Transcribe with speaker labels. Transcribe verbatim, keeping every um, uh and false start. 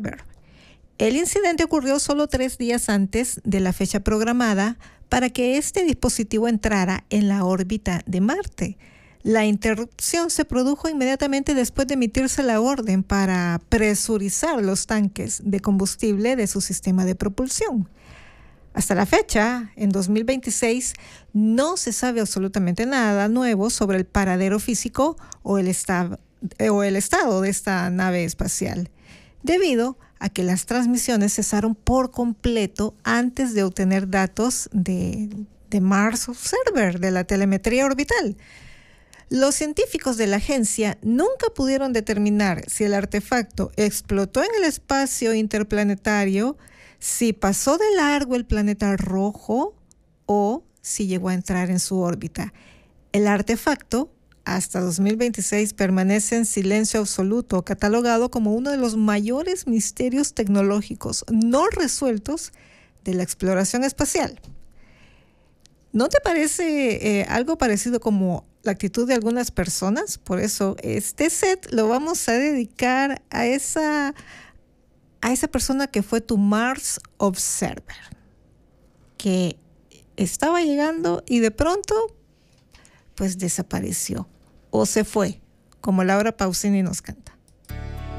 Speaker 1: Observer. El incidente ocurrió solo tres días antes de la fecha programada para que este dispositivo entrara en la órbita de Marte. La interrupción se produjo inmediatamente después de emitirse la orden para presurizar los tanques de combustible de su sistema de propulsión. Hasta la fecha, en dos mil veintiséis, no se sabe absolutamente nada nuevo sobre el paradero físico o el, esta- o el estado de esta nave espacial, debido a que las transmisiones cesaron por completo antes de obtener datos de, de Mars Observer, de la telemetría orbital. Los científicos de la agencia nunca pudieron determinar si el artefacto explotó en el espacio interplanetario, si pasó de largo el planeta rojo o si llegó a entrar en su órbita. El artefacto, hasta dos mil veintiséis, permanece en silencio absoluto, catalogado como uno de los mayores misterios tecnológicos no resueltos de la exploración espacial. ¿No te parece eh, algo parecido como la actitud de algunas personas? Por eso este set lo vamos a dedicar a esa... a esa persona que fue tu Mars Observer, que estaba llegando y de pronto, pues desapareció o se fue, como Laura Pausini nos canta.